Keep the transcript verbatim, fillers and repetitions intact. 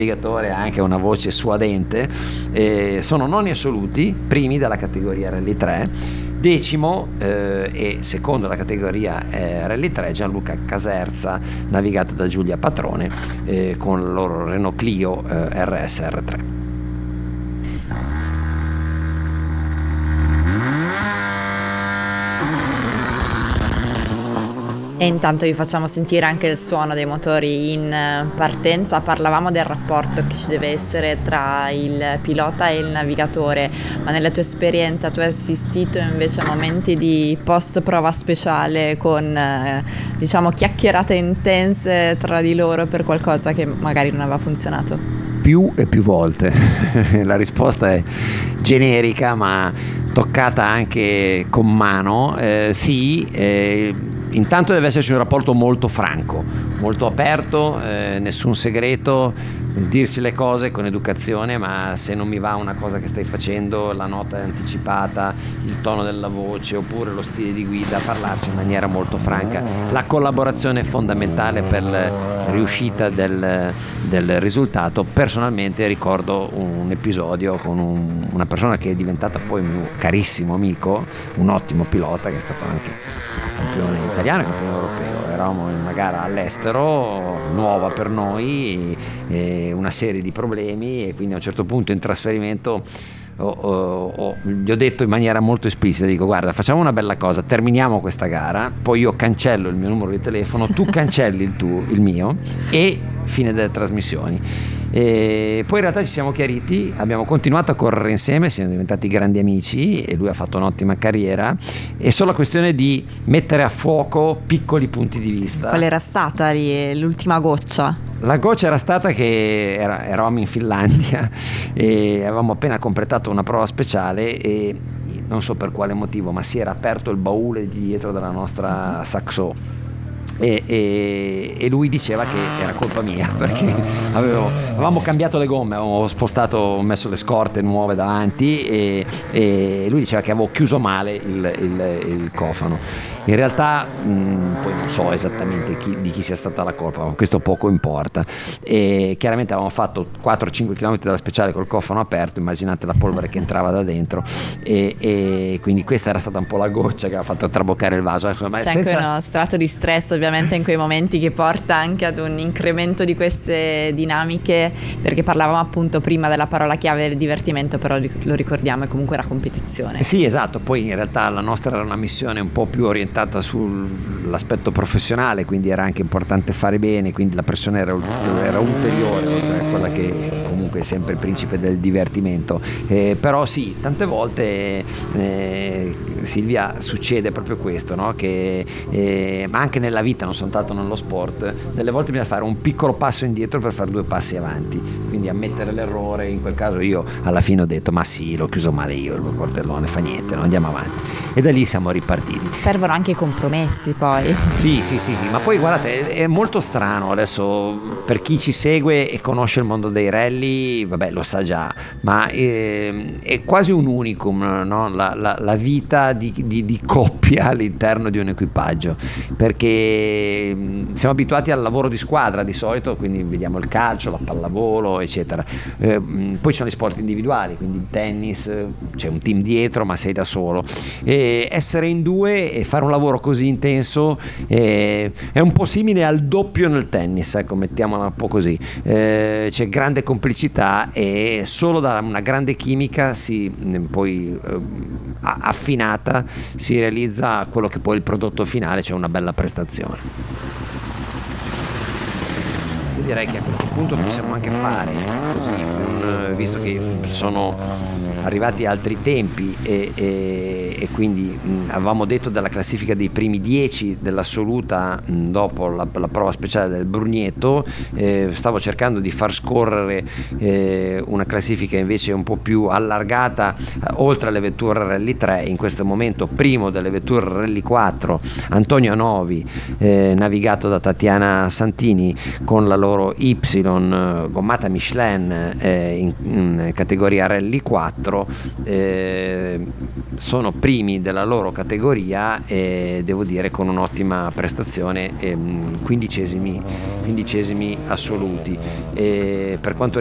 navigatore ha anche una voce suadente. Eh, sono noni assoluti, primi della categoria Rally tre, decimo eh, e secondo la categoria eh, Rally tre Gianluca Caserza, navigato da Giulia Patrone eh, con il loro Renault Clio eh, R S R tre. E intanto vi facciamo sentire anche il suono dei motori in partenza. Parlavamo del rapporto che ci deve essere tra il pilota e il navigatore, ma nella tua esperienza tu hai assistito invece a momenti di post prova speciale con diciamo chiacchierate intense tra di loro per qualcosa che magari non aveva funzionato? Più e più volte. La risposta è generica ma toccata anche con mano. Eh, sì, eh, intanto deve esserci un rapporto molto franco, molto aperto, eh, nessun segreto, dirsi le cose con educazione, ma se non mi va una cosa che stai facendo, la nota è anticipata, il tono della voce oppure lo stile di guida, parlarsi in maniera molto franca. La collaborazione è fondamentale per la riuscita del, del risultato. Personalmente ricordo un episodio con un, una persona che è diventata poi mio carissimo amico, un ottimo pilota che è stato anche campione italiano e campione europeo. Eravamo in una gara all'estero, nuova per noi, e una serie di problemi, e quindi a un certo punto in trasferimento ho, ho, ho, gli ho detto in maniera molto esplicita, dico: guarda, facciamo una bella cosa, terminiamo questa gara, poi io cancello il mio numero di telefono, tu cancelli il tuo, il mio, e fine delle trasmissioni. E poi in realtà ci siamo chiariti, abbiamo continuato a correre insieme, siamo diventati grandi amici e lui ha fatto un'ottima carriera. È solo questione di mettere a fuoco piccoli punti di vista. Qual era stata lì l'ultima goccia? La goccia era stata che era, eravamo in Finlandia e avevamo appena completato una prova speciale e non so per quale motivo, ma si era aperto il baule di dietro della nostra Saxo. E, e, e lui diceva che era colpa mia perché avevo, avevamo cambiato le gomme, avevamo spostato, ho messo le scorte nuove davanti e, e lui diceva che avevo chiuso male il, il, il cofano. In realtà mh, poi non so esattamente chi, di chi sia stata la colpa, ma questo poco importa. E chiaramente avevamo fatto quattro cinque chilometri dalla speciale col cofano aperto, immaginate la polvere che entrava da dentro, e, e quindi questa era stata un po' la goccia che ha fatto traboccare il vaso. Ma c'è senza... anche uno strato di stress ovviamente in quei momenti che porta anche ad un incremento di queste dinamiche, perché parlavamo appunto prima della parola chiave del divertimento, però lo ricordiamo, è comunque la competizione. Sì, esatto. Poi in realtà la nostra era una missione un po' più orientata sull'aspetto professionale, quindi era anche importante fare bene, quindi la pressione era, era ulteriore oltre a quella che comunque è sempre il principe del divertimento. Eh, però sì, tante volte eh, Silvia, succede proprio questo, no? Che eh, ma anche nella vita, non soltanto nello sport, delle volte bisogna fare un piccolo passo indietro per fare due passi avanti, quindi ammettere l'errore. In quel caso io alla fine ho detto: ma sì, l'ho chiuso male io il coltellone, fa niente, no? Andiamo avanti, e da lì siamo ripartiti. Servono anche i compromessi poi. Sì, sì, sì, sì, ma poi guardate, è, è molto strano adesso per chi ci segue e conosce il mondo dei rally, vabbè, lo sa già, ma è, è quasi un unicum, no? la, la, la vita di, di, di coppia all'interno di un equipaggio, perché siamo abituati al lavoro di squadra di solito, quindi vediamo il calcio, la pallavolo, eccetera. Eh, poi ci sono gli sport individuali, quindi il tennis, c'è un team dietro ma sei da solo, e essere in due e fare un lavoro così intenso eh, è un po' simile al doppio nel tennis, ecco, mettiamola un po' così. Eh, c'è grande complicità e solo da una grande chimica si poi eh, affinata si realizza quello che poi è il prodotto finale, cioè una bella prestazione. Io direi che a questo punto possiamo anche fare così, un, visto che sono arrivati altri tempi e, e, e quindi mh, avevamo detto della classifica dei primi dieci dell'assoluta mh, dopo la, la prova speciale del Brugneto, eh, stavo cercando di far scorrere eh, una classifica invece un po' più allargata eh, oltre alle vetture Rally tre. In questo momento primo delle vetture Rally quattro Antonio Novi, eh, navigato da Tatiana Santini con la loro Y eh, gommata Michelin eh, in, in categoria Rally quattro. Eh, sono primi primi della loro categoria e devo dire con un'ottima prestazione, ehm, quindicesimi, quindicesimi assoluti. E per quanto